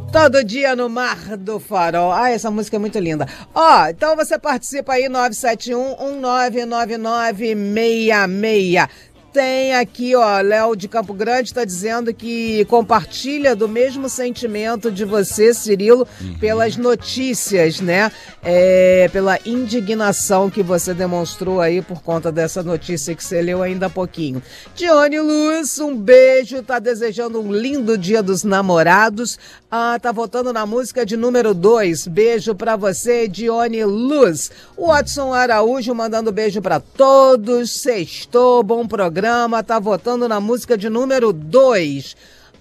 Todo dia no Mar do Farol. Ah, essa música é muito linda. Ó, então você participa aí, 971-1999-66. Tem aqui, ó, Léo de Campo Grande está dizendo que compartilha do mesmo sentimento de você, Cirilo, pelas notícias, né? Pela indignação que você demonstrou aí por conta dessa notícia que você leu ainda há pouquinho. Dione Luz, um beijo, tá desejando um lindo Dia dos Namorados. Tá votando na música de número 2. Beijo pra você, Dione Luz. O Watson Araújo mandando beijo pra todos. Sextou, bom programa. Tá votando na música de número 2.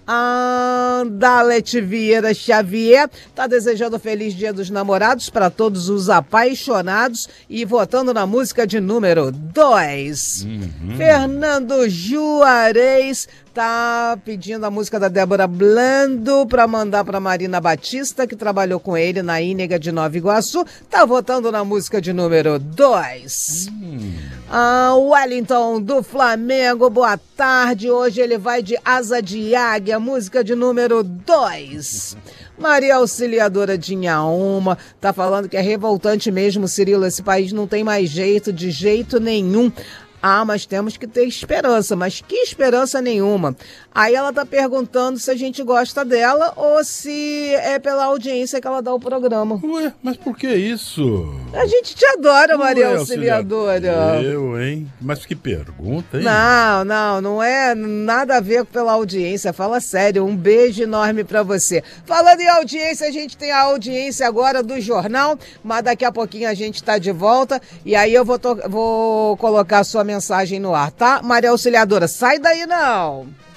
Dalet Vieira Xavier tá desejando feliz Dia dos Namorados para todos os apaixonados e votando na música de número 2. Fernando Juarez tá pedindo a música da Débora Blando para mandar para Marina Batista, que trabalhou com ele na Ínega de Nova Iguaçu. Tá votando na música de número 2. Wellington do Flamengo, boa tarde. Hoje ele vai de Asa de Águia, música de número 2. Maria Auxiliadora de Inhaúma tá falando que é revoltante mesmo, Cirilo, esse país não tem mais jeito, de jeito nenhum. Mas temos que ter esperança. Mas que esperança nenhuma. Aí ela tá perguntando se a gente gosta dela ou se é pela audiência que ela dá o programa. Ué, mas por que isso? A gente te adora, Maria Auxiliadora. Eu, hein? Mas que pergunta, hein? Não é nada a ver pela audiência. Fala sério, um beijo enorme pra você. Falando em audiência, a gente tem a audiência agora do jornal, mas daqui a pouquinho a gente tá de volta e aí eu vou colocar a sua mensagem no ar, tá? Maria Auxiliadora, sai daí não!